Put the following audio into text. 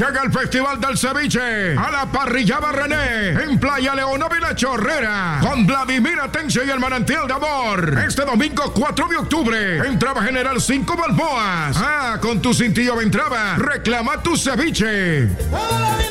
Llega el Festival del Ceviche a la Parrillada René en Playa Leonova y La Chorrera con Vladimir Atencio y el Manantial de Amor. Este domingo 4 de octubre, entrada general 5 balboas. Con tu cintillo de entrada, reclama tu ceviche.